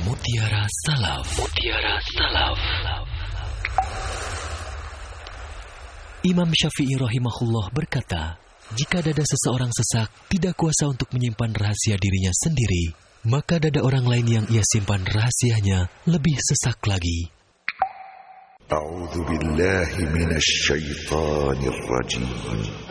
Mutiara Salaf. Mutiara Salaf. Imam Syafi'i rahimahullah berkata, jika dada seseorang sesak, tidak kuasa untuk menyimpan rahasia dirinya sendiri, maka dada orang lain yang ia simpan rahasianya lebih sesak lagi. A'udzu billahi minasy syaithanir rajim.